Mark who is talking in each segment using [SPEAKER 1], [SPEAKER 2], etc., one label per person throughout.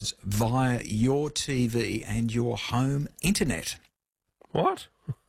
[SPEAKER 1] via your TV and your home internet.
[SPEAKER 2] What?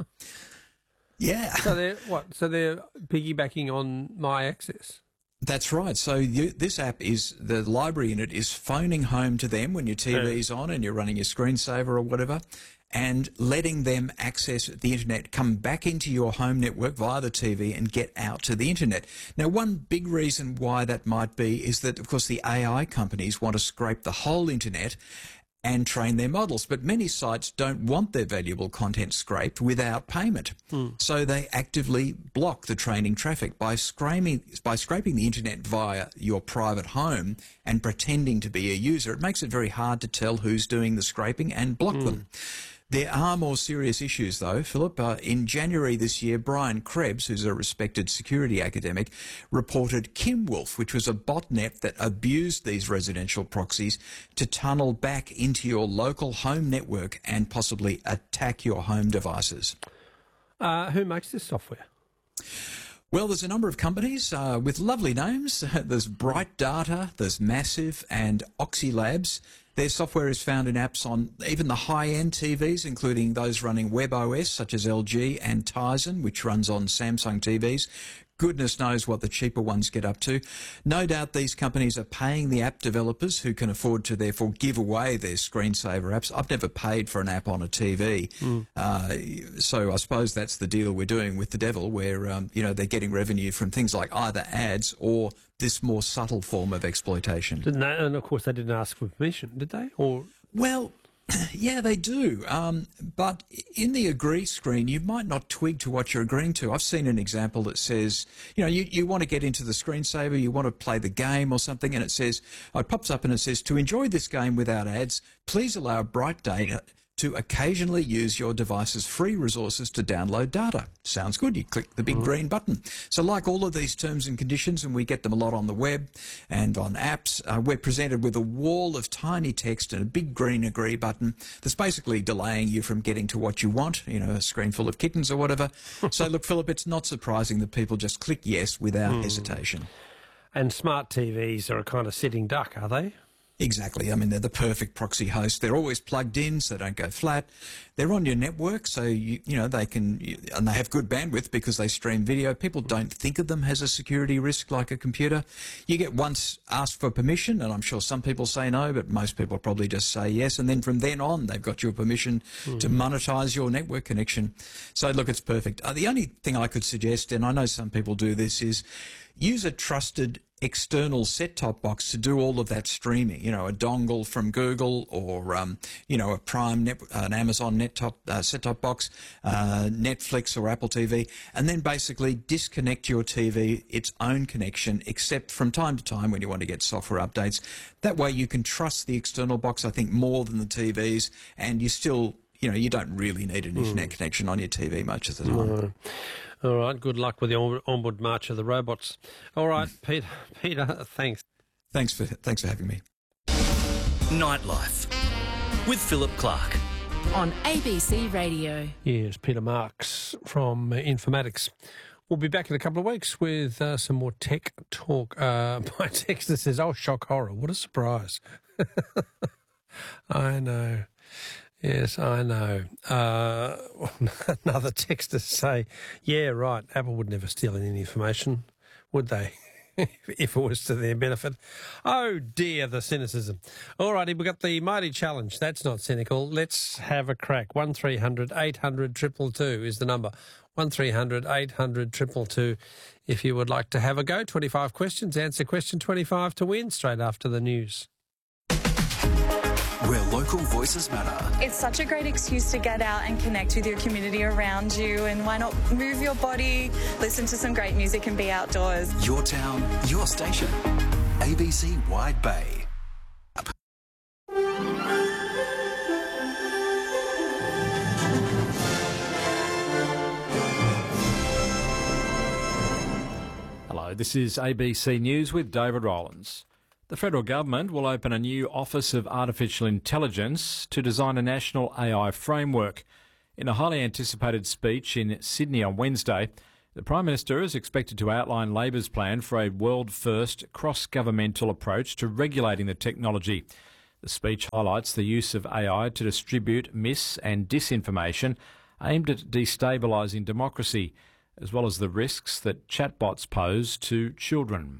[SPEAKER 1] Yeah.
[SPEAKER 2] So they're piggybacking on my access.
[SPEAKER 1] That's right. So this app the library in it is phoning home to them when your TV's on and you're running your screensaver or whatever, and letting them access the internet, come back into your home network via the TV and get out to the internet. Now, one big reason why that might be is that, of course, the AI companies want to scrape the whole internet and train their models. But many sites don't want their valuable content scraped without payment. So they actively block the training traffic by scraping the internet via your private home and pretending to be a user. It makes it very hard to tell who's doing the scraping and block them. There are more serious issues, though, Philip. In January this year, Brian Krebs, who's a respected security academic, reported Kimwolf, which was a botnet that abused these residential proxies to tunnel back into your local home network and possibly attack your home devices.
[SPEAKER 2] Who makes this software?
[SPEAKER 1] Well, there's a number of companies with lovely names. There's Bright Data, there's Massive, and Oxylabs. Their software is found in apps on even the high-end TVs, including those running WebOS, such as LG, and Tizen, which runs on Samsung TVs. Goodness knows what the cheaper ones get up to. No doubt these companies are paying the app developers who can afford to therefore give away their screensaver apps. I've never paid for an app on a TV. So I suppose that's the deal we're doing with the devil, where, they're getting revenue from things like either ads or this more subtle form of exploitation.
[SPEAKER 2] Didn't they? And of course they didn't ask for permission, did they? Or
[SPEAKER 1] well, yeah, they do. But in the agree screen, you might not twig to what you're agreeing to. I've seen an example that says, you want to get into the screensaver, you want to play the game or something, and it pops up and it says, to enjoy this game without ads, please allow Bright Data to occasionally use your device's free resources to download data. Sounds good. You click the big green button. So like all of these terms and conditions, and we get them a lot on the web and on apps, we're presented with a wall of tiny text and a big green agree button that's basically delaying you from getting to what you want, a screen full of kittens or whatever. So look, Philip, it's not surprising that people just click yes without hesitation.
[SPEAKER 2] And smart TVs are a kind of sitting duck, are they?
[SPEAKER 1] Exactly. I mean, they're the perfect proxy host. They're always plugged in, so they don't go flat. They're on your network, so they can, and they have good bandwidth because they stream video. People don't think of them as a security risk like a computer. You get once asked for permission, and I'm sure some people say no, but most people probably just say yes, and then from then on, they've got your permission to monetize your network connection. So look, it's perfect. The only thing I could suggest, and I know some people do this, is use a trusted external set-top box to do all of that streaming, a dongle from Google or, a Prime, an Amazon set-top box, Netflix or Apple TV, and then basically disconnect your TV, its own connection, except from time to time when you want to get software updates. That way you can trust the external box, I think, more than the TVs, and you still, you don't really need an internet connection on your TV much of the time.
[SPEAKER 2] No. All right, good luck with the onward march of the robots. All right, Peter, thanks.
[SPEAKER 1] Thanks for having me.
[SPEAKER 3] Nightlife with Philip Clark
[SPEAKER 4] on ABC Radio.
[SPEAKER 2] Yes, Peter Marks from Informatics. We'll be back in a couple of weeks with some more tech talk. My texter says, "Oh, shock horror! What a surprise!" I know. Yes, I know. Another texter say, yeah, right, Apple would never steal any information, would they? If it was to their benefit. Oh, dear, the cynicism. All righty, we've got the mighty challenge. That's not cynical. Let's have a crack. 1300 800 222 is the number. 1300 800 222 if you would like to have a go. 25 questions. Answer question 25 to win straight after the news.
[SPEAKER 3] Where local voices matter.
[SPEAKER 5] It's such a great excuse to get out and connect with your community around you, and why not move your body, listen to some great music and be outdoors.
[SPEAKER 3] Your town, your station. ABC Wide Bay.
[SPEAKER 6] Hello, this is ABC News with David Rowlands. The federal government will open a new Office of Artificial Intelligence to design a national AI framework. In a highly anticipated speech in Sydney on Wednesday, the Prime Minister is expected to outline Labor's plan for a world-first cross-governmental approach to regulating the technology. The The speech highlights the use of AI to distribute mis- and disinformation aimed at destabilising democracy, as well as the risks that chatbots pose to children.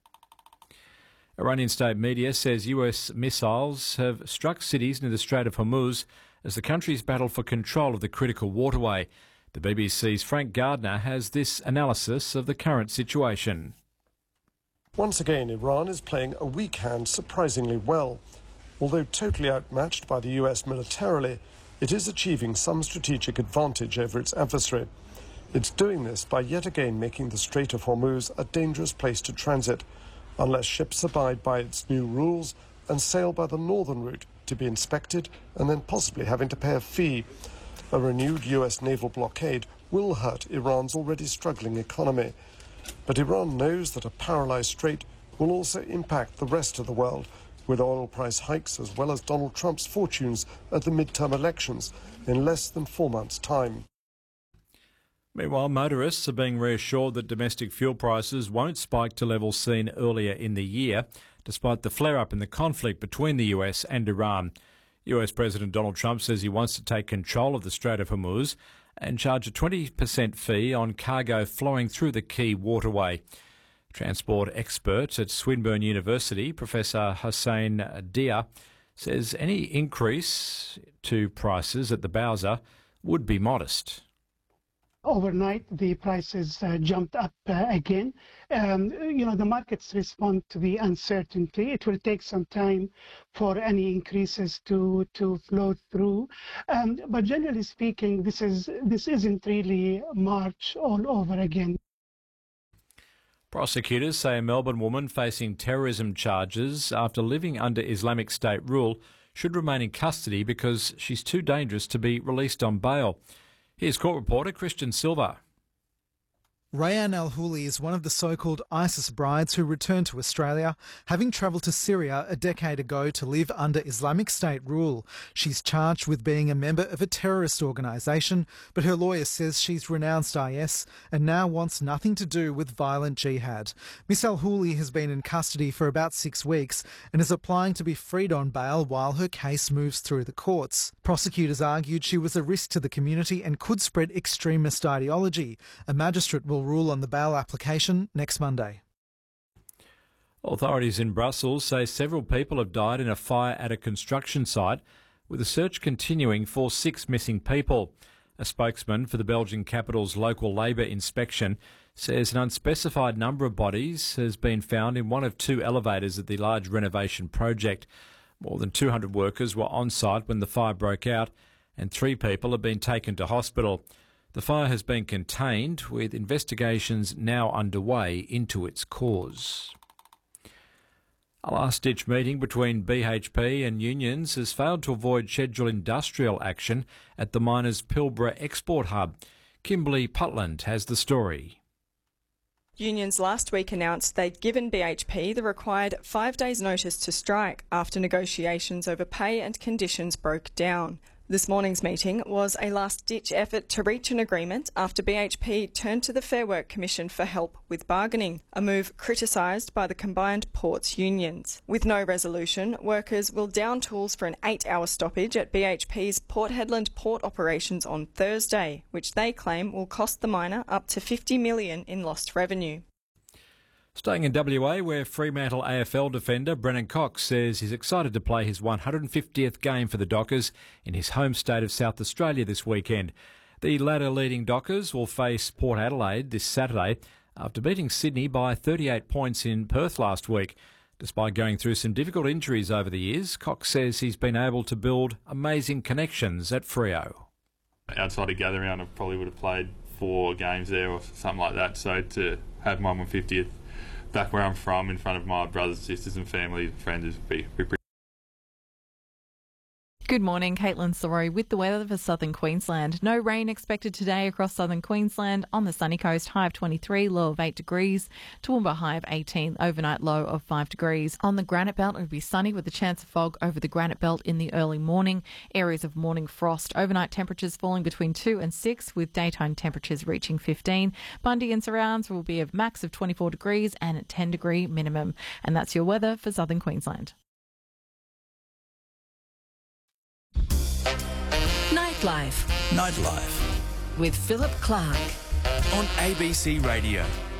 [SPEAKER 6] Iranian state media says US missiles have struck cities near the Strait of Hormuz as the country's battle for control of the critical waterway. The BBC's Frank Gardner has this analysis of the current situation.
[SPEAKER 7] Once again, Iran is playing a weak hand surprisingly well. Although totally outmatched by the US militarily, it is achieving some strategic advantage over its adversary. It's doing this by yet again making the Strait of Hormuz a dangerous place to transit, unless ships abide by its new rules and sail by the northern route to be inspected and then possibly having to pay a fee. A renewed US naval blockade will hurt Iran's already struggling economy. But Iran knows that a paralysed strait will also impact the rest of the world, with oil price hikes as well as Donald Trump's fortunes at the midterm elections in less than 4 months' time.
[SPEAKER 6] Meanwhile, motorists are being reassured that domestic fuel prices won't spike to levels seen earlier in the year, despite the flare-up in the conflict between the US and Iran. US President Donald Trump says he wants to take control of the Strait of Hormuz and charge a 20% fee on cargo flowing through the key waterway. Transport expert at Swinburne University, Professor Hussein Dia, says any increase to prices at the Bowser would be modest.
[SPEAKER 8] Overnight, the prices jumped up again. The markets respond to the uncertainty. It will take some time for any increases to flow through. But generally speaking, this isn't really March all over again.
[SPEAKER 6] Prosecutors say a Melbourne woman facing terrorism charges after living under Islamic State rule should remain in custody because she's too dangerous to be released on bail. Here's court reporter Christian Silva.
[SPEAKER 9] Rayan Al-Houli is one of the so-called ISIS brides who returned to Australia, having travelled to Syria a decade ago to live under Islamic State rule. She's charged with being a member of a terrorist organisation, but her lawyer says she's renounced IS and now wants nothing to do with violent jihad. Miss Al-Houli has been in custody for about 6 weeks and is applying to be freed on bail while her case moves through the courts. Prosecutors argued she was a risk to the community and could spread extremist ideology. A magistrate will rule on the bail application next Monday.
[SPEAKER 6] Authorities in Brussels say several people have died in a fire at a construction site, with a search continuing for 6 missing people. A spokesman for the Belgian capital's local labour inspection says an unspecified number of bodies has been found in one of 2 elevators at the large renovation project. More than 200 workers were on site when the fire broke out, and 3 people have been taken to hospital. The fire has been contained, with investigations now underway into its cause. A last-ditch meeting between BHP and unions has failed to avoid scheduled industrial action at the miners' Pilbara export hub. Kimberly Putland has the story.
[SPEAKER 10] Unions last week announced they'd given BHP the required 5 days' notice to strike after negotiations over pay and conditions broke down. This morning's meeting was a last-ditch effort to reach an agreement after BHP turned to the Fair Work Commission for help with bargaining, a move criticised by the combined ports unions. With no resolution, workers will down tools for an 8-hour stoppage at BHP's Port Hedland port operations on Thursday, which they claim will cost the miner up to $50 million in lost revenue.
[SPEAKER 6] Staying in WA, where Fremantle AFL defender Brennan Cox says he's excited to play his 150th game for the Dockers in his home state of South Australia this weekend. The ladder-leading Dockers will face Port Adelaide this Saturday after beating Sydney by 38 points in Perth last week. Despite going through some difficult injuries over the years, Cox says he's been able to build amazing connections at Freo.
[SPEAKER 11] Outside of Gathering, I probably would have played 4 games there or something like that, so to have my 150th back where I'm from, in front of my brothers, sisters and family, friends, would be pretty.
[SPEAKER 12] Good morning, Caitlin Sorrow with the weather for southern Queensland. No rain expected today across southern Queensland. On the sunny coast, high of 23, low of 8 degrees. Toowoomba, high of 18, overnight low of 5 degrees. On the Granite Belt, it will be sunny with a chance of fog over the Granite Belt in the early morning. Areas of morning frost. Overnight temperatures falling between 2 and 6, with daytime temperatures reaching 15. Bundy and surrounds will be a max of 24 degrees and a 10-degree minimum. And that's your weather for southern Queensland.
[SPEAKER 4] Nightlife
[SPEAKER 1] Nightlife
[SPEAKER 4] with Philip Clark
[SPEAKER 3] On ABC Radio.